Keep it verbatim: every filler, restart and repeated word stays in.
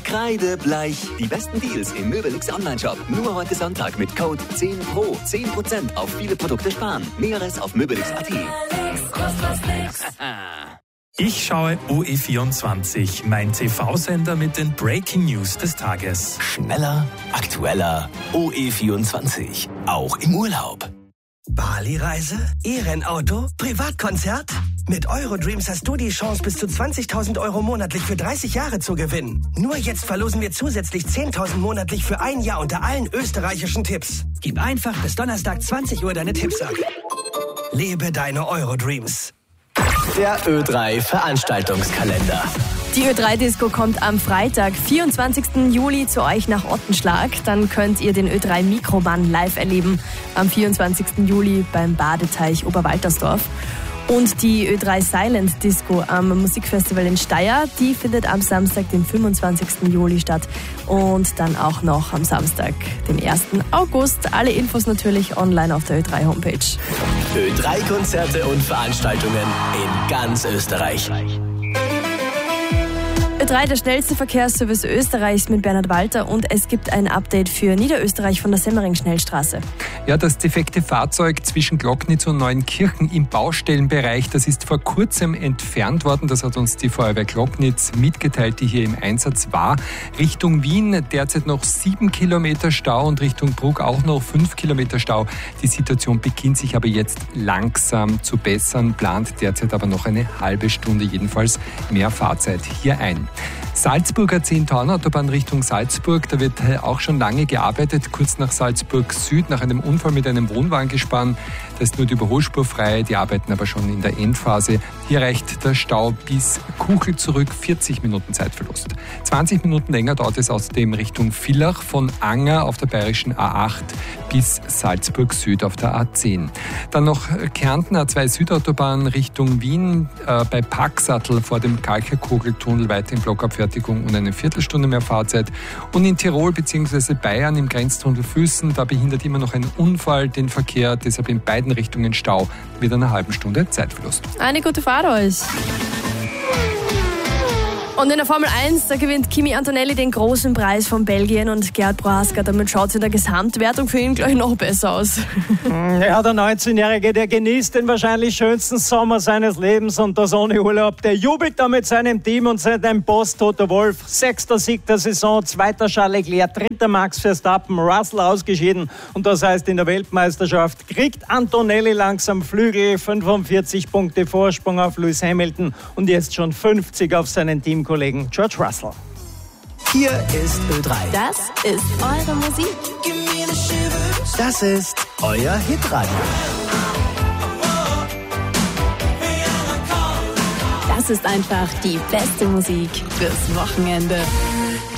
Kreidebleich. Die besten Deals im Möbelix Online-Shop. Nur heute Sonntag mit Code zehn Pro. zehn Prozent auf viele Produkte sparen. Näheres auf möbelix punkt at. Ich schaue O E vierundzwanzig, mein T V-Sender mit den Breaking News des Tages. Schneller, aktueller, O E vierundzwanzig, auch im Urlaub. Bali-Reise, E-Rennauto, Privatkonzert? Mit Eurodreams hast du die Chance, bis zu zwanzigtausend Euro monatlich für dreißig Jahre zu gewinnen. Nur jetzt verlosen wir zusätzlich zehntausend monatlich für ein Jahr unter allen österreichischen Tipps. Gib einfach bis Donnerstag zwanzig Uhr deine Tipps ab. Lebe deine Eurodreams. Der Ö drei Veranstaltungskalender. Die Ö drei Disco kommt am Freitag, vierundzwanzigsten Juli zu euch nach Ottenschlag. Dann könnt ihr den Ö drei Mikroban live erleben am vierundzwanzigsten Juli beim Badeteich Oberwaltersdorf. Und die Ö drei Silent Disco am Musikfestival in Steyr, die findet am Samstag, den fünfundzwanzigsten Juli statt. Und dann auch noch am Samstag, den ersten August. Alle Infos natürlich online auf der Ö drei Homepage. Ö drei Konzerte und Veranstaltungen in ganz Österreich. Ö drei, der schnellste Verkehrsservice Österreichs mit Bernhard Walter, und es gibt ein Update für Niederösterreich von der Semmering-Schnellstraße. Ja, das defekte Fahrzeug zwischen Glocknitz und Neuenkirchen im Baustellenbereich, das ist vor kurzem entfernt worden. Das hat uns die Feuerwehr Glocknitz mitgeteilt, die hier im Einsatz war. Richtung Wien derzeit noch sieben Kilometer Stau und Richtung Brugg auch noch fünf Kilometer Stau. Die Situation beginnt sich aber jetzt langsam zu bessern, plant derzeit aber noch eine halbe Stunde jedenfalls mehr Fahrzeit hier ein. Salzburger zehn-Tonnen-Autobahn Richtung Salzburg, da wird auch schon lange gearbeitet, kurz nach Salzburg Süd, nach einem Unfall mit einem Wohnwagengespann. Da ist nur die Überholspur frei, die arbeiten aber schon in der Endphase. Hier reicht der Stau bis Kuchel zurück, vierzig Minuten Zeitverlust. zwanzig Minuten länger dauert es außerdem Richtung Villach von Anger auf der bayerischen A acht bis Salzburg Süd auf der A zehn. Dann noch Kärnten A zwei Südautobahn Richtung Wien, äh, bei Packsattel vor dem Kalcherkogeltunnel weiter in Blockabfertigung und eine Viertelstunde mehr Fahrzeit. Und in Tirol bzw. Bayern im Grenztunnel Füssen, da behindert immer noch ein Unfall den Verkehr, deshalb in beiden Richtungen Stau mit einer halben Stunde Zeitverlust. Eine gute Fahrt euch! Und in der Formel eins, da gewinnt Kimi Antonelli den großen Preis von Belgien und Gerhard Prohaska. Damit schaut es in der Gesamtwertung für ihn gleich noch besser aus. Ja, der neunzehnjährige, der genießt den wahrscheinlich schönsten Sommer seines Lebens und das ohne Urlaub. Der jubelt da mit seinem Team und seinem Boss Toto Wolff. Sechster Sieg der Saison, zweiter Charles Leclerc, dritter Max Verstappen, Russell ausgeschieden. Und das heißt, in der Weltmeisterschaft kriegt Antonelli langsam Flügel, fünfundvierzig Punkte Vorsprung auf Lewis Hamilton und jetzt schon fünfzig auf seinen Teamkollegen George Russell. Hier ist Ö drei. Das ist eure Musik. Das ist euer Hitradio. Das ist einfach die beste Musik fürs Wochenende.